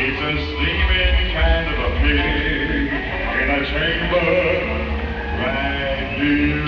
He's a steaming kind of a pig in a chamber right here.